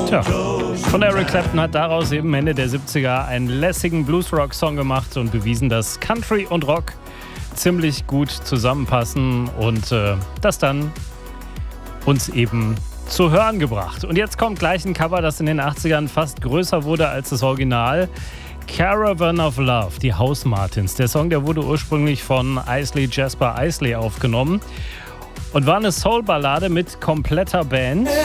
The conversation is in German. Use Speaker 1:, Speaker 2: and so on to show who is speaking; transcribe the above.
Speaker 1: Tja, von Eric Clapton hat daraus eben Ende der 70er einen lässigen Blues-Rock-Song gemacht und bewiesen, dass Country und Rock ziemlich gut zusammenpassen und das dann uns eben zu hören gebracht. Und jetzt kommt gleich ein Cover, das in den 80ern fast größer wurde als das Original. Caravan of Love, die House Martins. Der Song, der wurde ursprünglich von Jasper Isley aufgenommen und war eine Soul-Ballade mit kompletter Band.